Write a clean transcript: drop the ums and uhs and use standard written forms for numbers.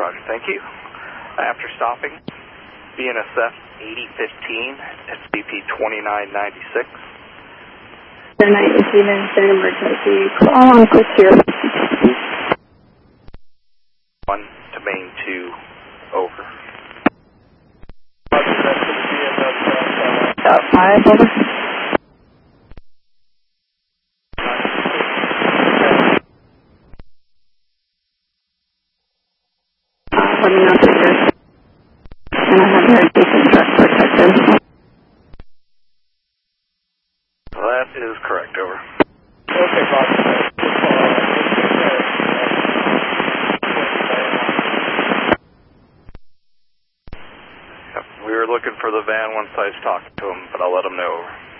Roger, thank you. After stopping, BNSF 8015, SBP 2996. 19 and say emergency. Call on quick here. 1 to main 2, over. 5, over. Let me know if and I have your decent truck protected. That is correct, over. Okay, Bob. Yep, we were looking for the van once I was talking to him, but I'll let him know, over.